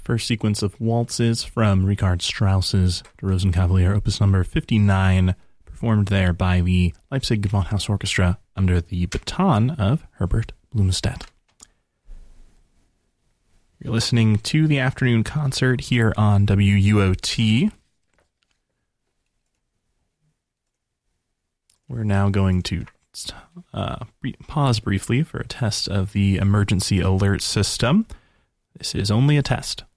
first sequence of waltzes from Richard Strauss's Der Rosenkavalier, opus number 59, performed there by the Leipzig Gewandhaus Orchestra under the baton of Herbert Blumestedt. You're listening to the afternoon concert here on WUOT. We're now going to pause briefly for a test of the emergency alert system. This is only a test.